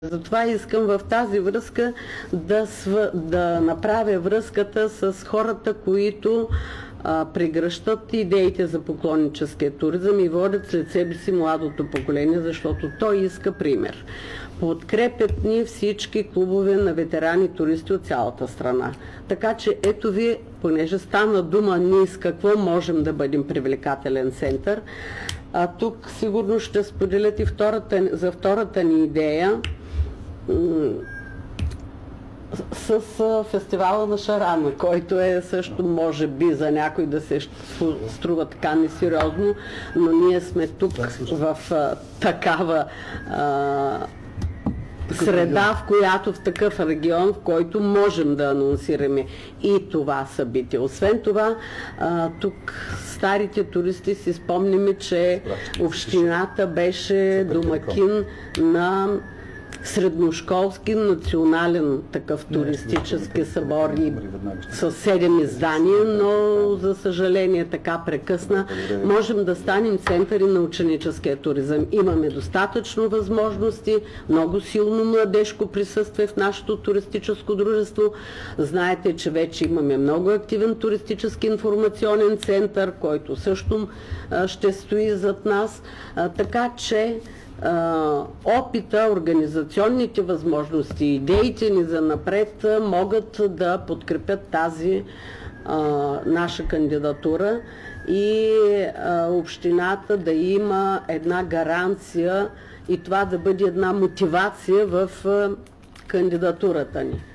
Затова искам в тази връзка да направя връзката с хората, които прегръщат идеите за поклонническия туризъм и водят след себе си младото поколение, защото той иска пример. Подкрепят ни всички клубове на ветерани туристи от цялата страна. Така че ето ви, понеже стана дума ние с какво можем да бъдем привлекателен център, тук сигурно ще споделят и за втората ни идея с фестивала на Шарана, който е също може би за някой да се струва така несериозно, но ние сме тук в такава среда, в която в такъв регион, в който можем да анонсираме и това събитие. Освен това, тук старите туристи си спомняме, че общината беше домакин на средношколски национален такъв туристически събор и с 7 издания, но за съжаление така прекъсна. Можем да станем центъри на ученическия туризъм. Имаме достатъчно възможности, много силно младежко присъствие в нашето туристическо дружество. Знаете, че вече имаме много активен туристически информационен център, който също ще стои зад нас. Така че опита, организационните възможности, идеите ни за напред могат да подкрепят тази наша кандидатура и общината да има една гаранция и това да бъде една мотивация в кандидатурата ни.